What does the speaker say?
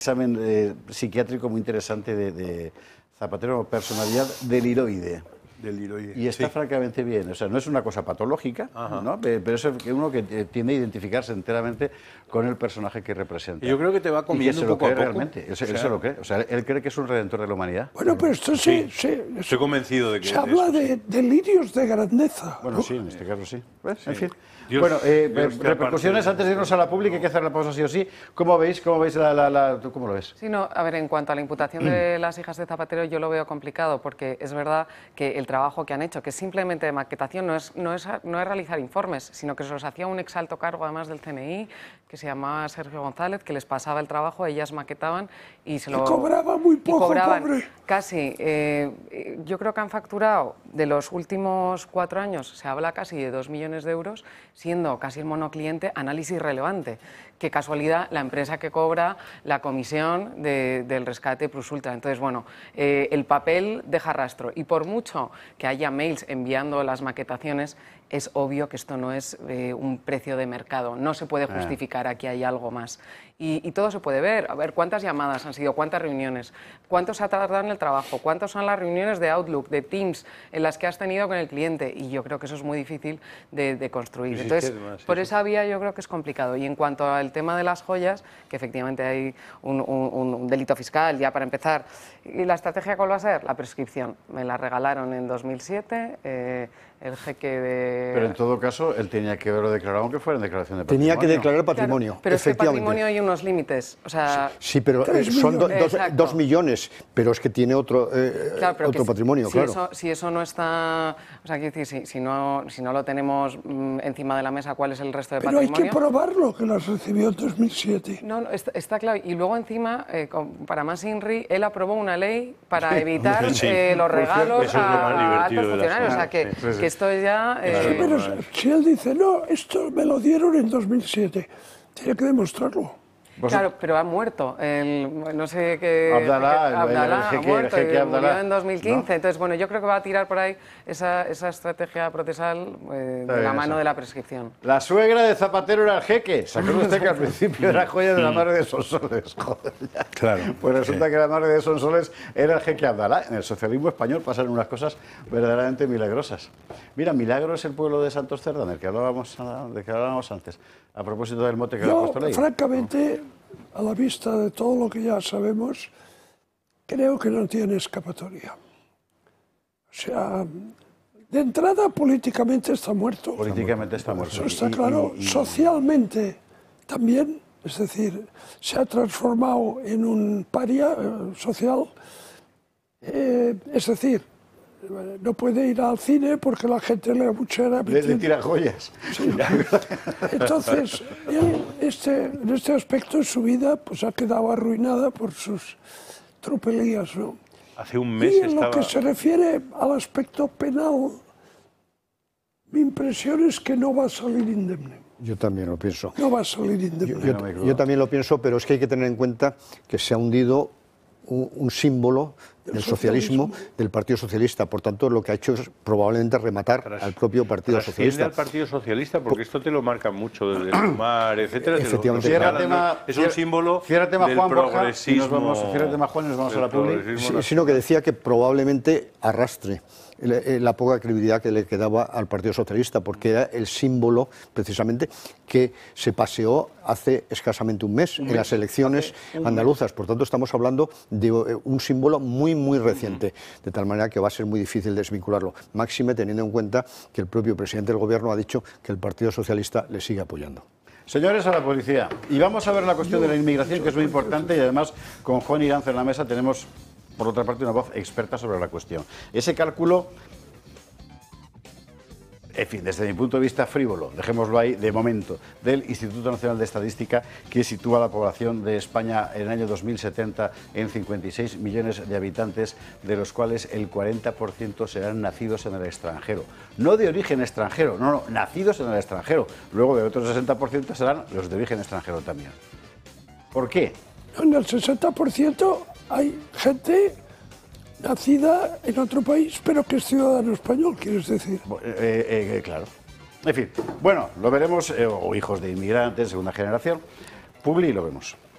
Examen psiquiátrico muy interesante de Zapatero, personalidad deliroide. Y está francamente bien, o sea, no es una cosa patológica, ¿no? Pero es uno que tiende a identificarse enteramente con el personaje que representa. Yo creo que te va comiendo y que poco a poco. Realmente. Él se lo cree, o sea, él cree que es un redentor de la humanidad. Bueno, pero esto estoy convencido de que se habla de delirios de grandeza. Bueno, ¿no? sí, en este caso sí. ¿Ves? En fin. Dios, bueno, Dios repercusiones antes de irnos a la pública, hay que hacer la pausa sí o sí. ¿Cómo veis? ¿Tú cómo lo ves? Sí, no, a ver, en cuanto a la imputación de las hijas de Zapatero, yo lo veo complicado, porque es verdad que el trabajo que han hecho, que simplemente de maquetación, no es realizar informes, sino que se los hacía un exalto cargo, además del CNI, que se llamaba Sergio González, que les pasaba el trabajo, ellas maquetaban y se lo... cobraba muy poco, cobraban pobre. Casi. Yo creo que han facturado, de los últimos 4 años, se habla casi de 2 millones de euros, siendo casi el monocliente análisis relevante. Qué casualidad, la empresa que cobra la comisión del rescate Plus Ultra. Entonces, bueno, el papel deja rastro. Y por mucho que haya mails enviando las maquetaciones, es obvio que esto no es un precio de mercado. No se puede justificar, aquí hay algo más. Y todo se puede ver. A ver, cuántas llamadas han sido, cuántas reuniones, cuánto se ha tardado en el trabajo, cuántas son las reuniones de Outlook, de Teams, en las que has tenido con el cliente. Y yo creo que eso es muy difícil de construir. Entonces, por esa vía yo creo que es complicado. Y en cuanto al tema de las joyas, que efectivamente hay un delito fiscal, ya para empezar. ¿Y la estrategia cuál va a ser? La prescripción. Me la regalaron en 2007, el jeque de... Pero en todo caso, él tenía que haberlo declarado, aunque fuera en declaración de patrimonio. Tenía que declarar patrimonio, claro, pero es que efectivamente. patrimonio hay unos límites. O sea, sí, pero son 2 millones, pero es que tiene otro patrimonio, claro. Si eso no está... O sea, quiero decir, si no lo tenemos encima de la mesa, ¿cuál es el resto de patrimonio? Pero hay que probarlo, que las recibió en 2007. No, está claro. Y luego encima, para más INRI, él aprobó una ley para evitar los regalos a altos funcionarios. O sea, que esto ya... Sí, pero si él dice, no, esto me lo dieron en 2007, tiene que demostrarlo. Claro, pero ha muerto. No sé qué... Abdalá ha muerto y murió en 2015. ¿no? Entonces, bueno, yo creo que va a tirar por ahí esa estrategia procesal de la mano de la prescripción. La suegra de Zapatero era el jeque. ¿Sacó usted que al principio era joya de la madre de Sonsoles? Joder, ya. Claro. Pues resulta que la madre de Sonsoles era el jeque Abdalá. En el socialismo español pasaron unas cosas verdaderamente milagrosas. Mira, Milagro es el pueblo de Santos Cerdán, del que hablábamos antes. A propósito del mote que le ha puesto Ley. Francamente, a la vista de todo lo que ya sabemos, creo que no tiene escapatoria. O sea, de entrada políticamente está muerto. Políticamente está muerto. Eso está claro. Socialmente también, es decir, se ha transformado en un paria social. Es decir, no puede ir al cine porque la gente le abuchea. Le tira joyas. Sí. Entonces, él, en este aspecto, su vida pues, ha quedado arruinada por sus tropelías, ¿no? Hace un mes y en lo que se refiere al aspecto penal, mi impresión es que no va a salir indemne. Yo también lo pienso. No va a salir indemne. Yo también lo pienso, pero es que hay que tener en cuenta que se ha hundido un símbolo del socialismo del Partido Socialista. Por tanto, lo que ha hecho es probablemente rematar al propio Partido Socialista. Al Partido Socialista, porque esto te lo marca mucho desde el Sumar, etcétera. Efectivamente. Es un símbolo del progresismo. Cierra el tema, Juan, y nos vamos a la pública. Sino que decía que probablemente arrastre la poca credibilidad que le quedaba al Partido Socialista, porque era el símbolo, precisamente, que se paseó hace escasamente un mes en las elecciones andaluzas. Por tanto, estamos hablando de un símbolo muy reciente, de tal manera que va a ser muy difícil desvincularlo, máxime teniendo en cuenta que el propio presidente del Gobierno ha dicho que el Partido Socialista le sigue apoyando. Señores, a la policía. Y vamos a ver la cuestión de la inmigración, que es muy importante, y además con Juan Iranzo en la mesa tenemos, por otra parte, una voz experta sobre la cuestión. Ese cálculo, en fin, desde mi punto de vista frívolo, dejémoslo ahí de momento, del Instituto Nacional de Estadística, que sitúa la población de España en el año 2070 en 56 millones de habitantes, de los cuales el 40% serán nacidos en el extranjero. No de origen extranjero, no, nacidos en el extranjero. Luego de otros 60% serán los de origen extranjero también. ¿Por qué? En el 60% hay gente nacida en otro país, pero que es ciudadano español, quieres decir. Claro. En fin, bueno, lo veremos, o hijos de inmigrantes, segunda generación. Publi, lo vemos.